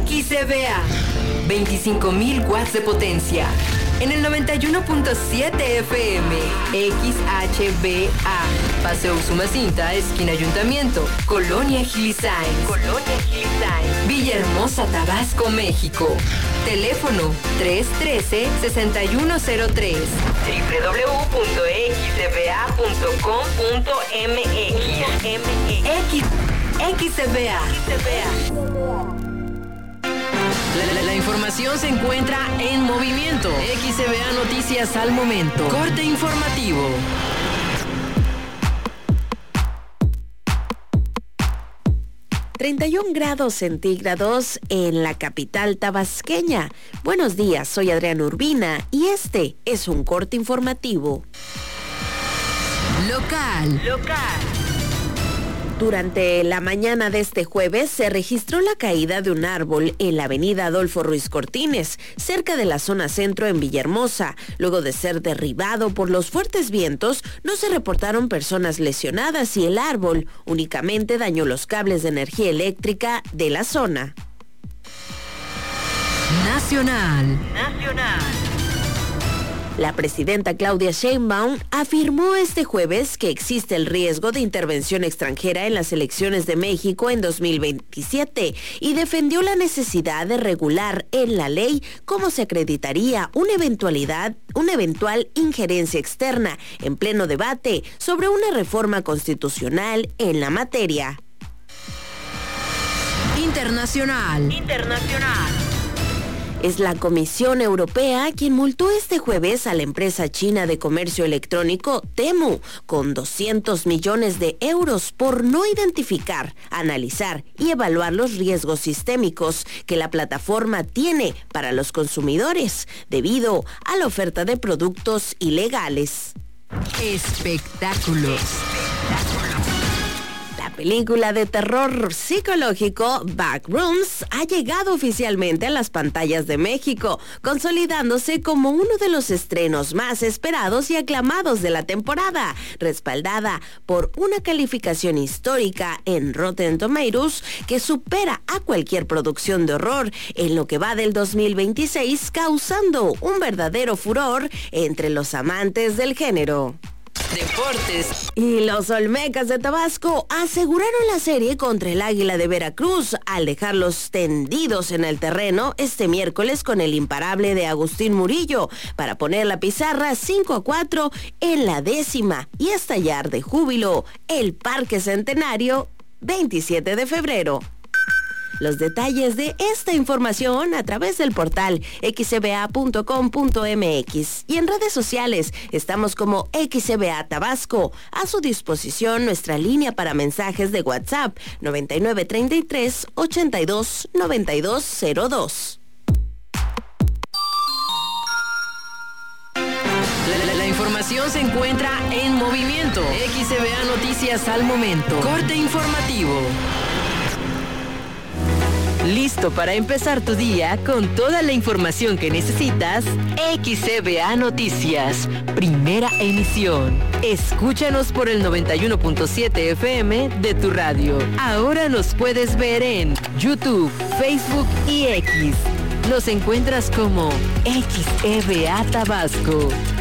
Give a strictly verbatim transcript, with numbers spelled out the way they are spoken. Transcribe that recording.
X C B A, veinticinco mil watts de potencia. En el noventa y uno punto siete F M, X H B A, Paseo Usumacinta, esquina Ayuntamiento, Colonia Gilisain, Colonia Gilisain, Villahermosa, Tabasco, México. Teléfono tres uno tres, seis uno cero tres, doble u doble u doble u punto x c b a punto com punto m x. X, X C B A. La, la, la información se encuentra en movimiento. X C B A Noticias al momento. Corte informativo. treinta y un grados centígrados en la capital tabasqueña. Buenos días, soy Adriana Urbina y este es un corte informativo. Local. Local. Durante la mañana de este jueves se registró la caída de un árbol en la avenida Adolfo Ruiz Cortines, cerca de la zona centro en Villahermosa. Luego de ser derribado por los fuertes vientos, no se reportaron personas lesionadas y el árbol únicamente dañó los cables de energía eléctrica de la zona. Nacional. Nacional. La presidenta Claudia Sheinbaum afirmó este jueves que existe el riesgo de intervención extranjera en las elecciones de México en dos mil veintisiete y defendió la necesidad de regular en la ley cómo se acreditaría una eventualidad, una eventual injerencia externa en pleno debate sobre una reforma constitucional en la materia. Internacional. Internacional. Es la Comisión Europea quien multó este jueves a la empresa china de comercio electrónico Temu con doscientos millones de euros por no identificar, analizar y evaluar los riesgos sistémicos que la plataforma tiene para los consumidores debido a la oferta de productos ilegales. Espectáculos. La película de terror psicológico Backrooms ha llegado oficialmente a las pantallas de México, consolidándose como uno de los estrenos más esperados y aclamados de la temporada, respaldada por una calificación histórica en Rotten Tomatoes que supera a cualquier producción de horror en lo que va del dos mil veintiséis, causando un verdadero furor entre los amantes del género. Deportes. Y los Olmecas de Tabasco aseguraron la serie contra el Águila de Veracruz al dejarlos tendidos en el terreno este miércoles con el imparable de Agustín Murillo para poner la pizarra cinco a cuatro en la décima y estallar de júbilo el Parque Centenario veintisiete de febrero. Los detalles de esta información a través del portal x c b a punto com punto m x y en redes sociales estamos como X C B A Tabasco. A su disposición nuestra línea para mensajes de WhatsApp noventa y nueve treinta y tres ochenta y dos noventa y dos cero dos. La, la, la información se encuentra en movimiento. X C B A Noticias al momento. Corte informativo. Listo para empezar tu día con toda la información que necesitas. X C B A Noticias, primera emisión. Escúchanos por el noventa y uno punto siete F M de tu radio. Ahora nos puedes ver en YouTube, Facebook y X. Nos encuentras como X C B A Tabasco.